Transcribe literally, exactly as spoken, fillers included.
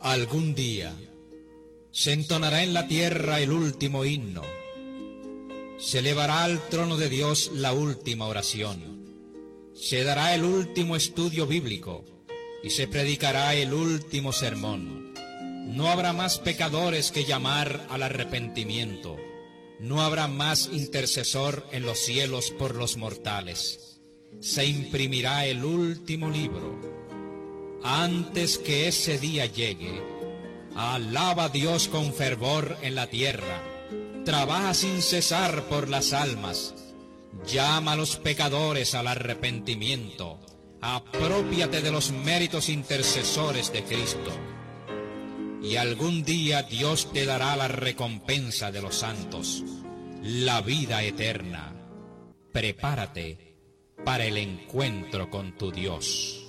Algún día se entonará en la tierra el último himno, se elevará al trono de Dios la última oración, se dará el último estudio bíblico y se predicará el último sermón. No habrá más pecadores que llamar al arrepentimiento, no habrá más intercesor en los cielos por los mortales. Se imprimirá el último libro. Antes que ese día llegue, alaba a Dios con fervor en la tierra, trabaja sin cesar por las almas, llama a los pecadores al arrepentimiento, aprópiate de los méritos intercesores de Cristo, y algún día Dios te dará la recompensa de los santos, la vida eterna. Prepárate para el encuentro con tu Dios.